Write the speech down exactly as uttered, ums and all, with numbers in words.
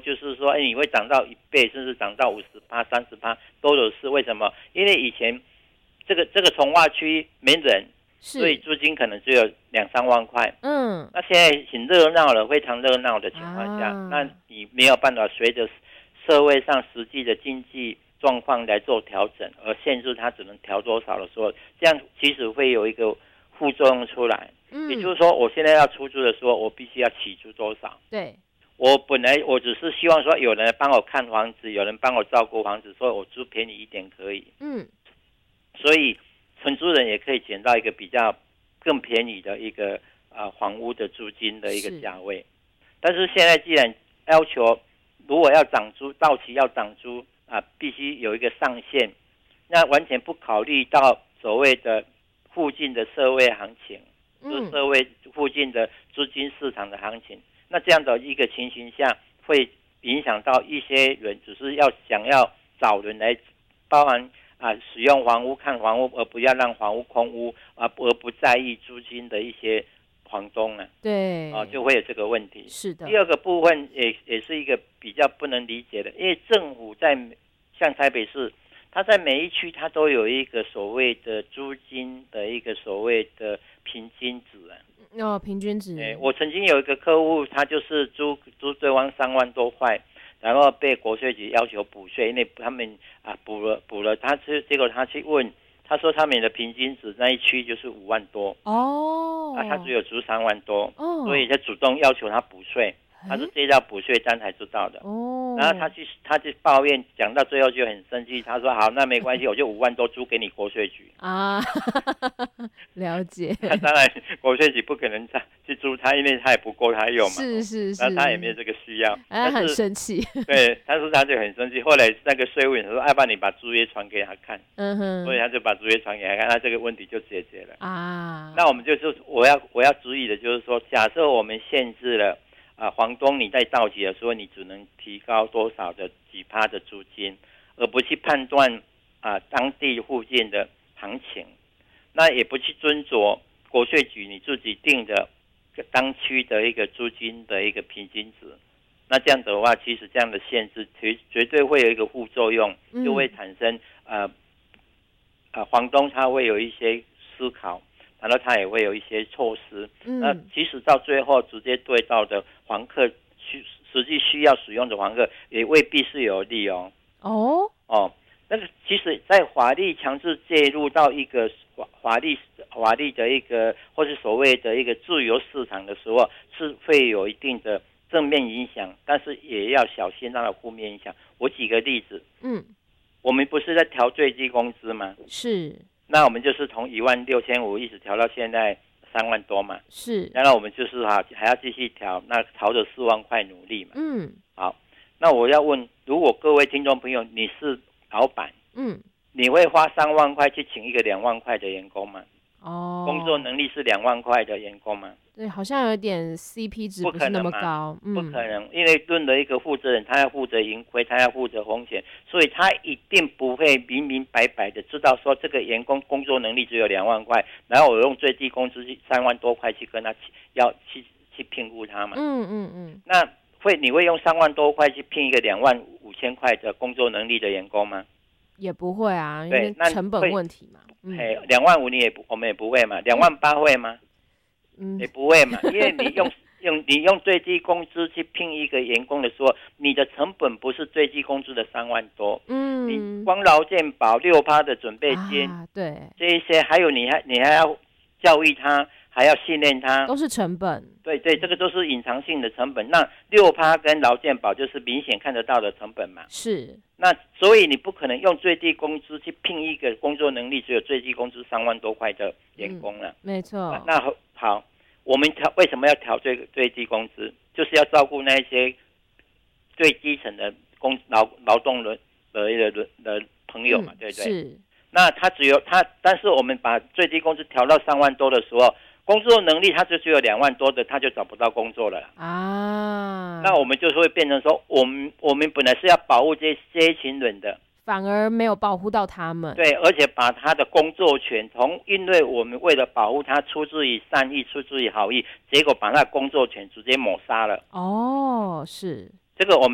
就是说，哎，你会涨到一倍，甚至涨到五十趴、三十趴都有事。为什么？因为以前这个这个从化区没人，所以租金可能只有两三万块。 嗯， 那现在很热闹了，非常热闹的情况下， 啊、 那你没有办法随着社会上实际的经济状况来做调整，而限制它只能调多少的时候，这样其实会有一个副作用出来。嗯，也就是说，我现在要出租的时候，我必须要起租多少？ 对， 我本来我只是希望说有人帮我看房子，有人帮我照顾房子，所以我租便宜一点可以。嗯，所以承租人也可以捡到一个比较更便宜的一个呃房屋的租金的一个价位。但是现在既然要求如果要涨租，到期要涨租啊、呃，必须有一个上限，那完全不考虑到所谓的附近的社会行情。就社会附近的租金市场的行情，那这样的一个情形下，会影响到一些人只是要想要找人来，包含啊使用房屋看房屋，而不要让房屋空屋啊，而不在意租金的一些房东啊， 对， 啊就会有这个问题。 是的。 第二个部分也也是一个比较不能理解的，因为政府在像台北市。它在每一区，它都有一个所谓的租金的一个所谓的平均值啊。 哦，平均值。 欸、我曾经有一个客户，他就是租租对方三万多块，然后被国税局要求补税，因为他们啊补了补了，他去结果他去问，他说他们的平均值那一区就是五万多。哦。啊，他只有租三万多。哦。所以他主动要求他补税。他是接到补税单才知道的。哦，然后他去他去抱怨，讲到最后就很生气。他说：“好，那没关系，我就五万多租给你国税局。”啊， 了解。 那当然，国税局不可能去租他，因为他也不够他用嘛。 是是是。 那他也没有这个需要。 他很生气。 对，他说他就很生气。后来那个税务员说：“要不然你把租约传给他看。”嗯哼。所以他就把租约传给他看，那这个问题就解决了。啊。那我们就是我要我要注意的就是说，假设我们限制了。啊，房东你在到期的时候，你只能提高多少的几趴的租金，而不去判断啊当地附近的行情，那也不去遵守国税局你自己定的当区的一个租金的一个平均值。那这样的话，其实这样的限制绝绝对会有一个副作用，就会产生呃呃房东他会有一些思考。然后他也会有一些措施，嗯、那即使到最后直接对到的房客需实际需要使用的房客，也未必是有利哦。哦哦，那个其实，在法律强制介入到一个法法律法律的一个或是所谓的一个自由市场的时候，是会有一定的正面影响，但是也要小心它的负面影响。我举个例子，嗯，我们不是在调最低工资吗？是。那我们就是从一万六千五一直调到现在三万多嘛，是。然后我们就是哈还要继续调，那朝着四万块努力嘛。嗯。好，那我要问，如果各位听众朋友你是老板，嗯，你会花三万块去请一个两万块的员工吗？哦。工作能力是两万块的员工吗？ 对，好像有点 C P 值不是那么高。 不可能，嗯、因为论的一个负责人，他要负责盈亏，他要负责风险，所以他一定不会明明白白的知道说这个员工工作能力只有两万块，然后我用最低工资三万多块去跟他要去去聘雇他嘛。嗯嗯嗯。那会你会用三万多块去聘一个两万五千块的工作能力的员工吗？ 也不会啊，因为成本问题嘛。 哎、嗯，两万五你也不我们也不会嘛，两万八会吗？嗯，也不会嘛，因为你用用你用最低工资去聘一个员工的时候，你的成本不是最低工资的三万多，嗯，你光劳健保六趴的准备金，啊，对，这一些还有你还你还要教育他，还要训练他， 都是成本。 对对，这个都是隐藏性的成本。那六趴跟劳健保就是明显看得到的成本嘛。是。那所以你不可能用最低工资去聘一个工作能力只有最低工资三万多块的员工了。嗯，没错。那好。好，我们调为什么要调最最低工资？就是要照顾那些最基层的工劳劳动人的的的朋友嘛，嗯，对不对？是。那他只有他，但是我们把最低工资调到三万多的时候，工作能力他就只有两万多的，他就找不到工作了啊。那我们就会变成说，我们我们本来是要保护这这一群人的。 反而没有保护到他们。 对，而且把他的工作权从，因为我们为了保护他，出自于善意，出自于好意，结果把他的工作权直接抹杀了。哦，是。这个我们。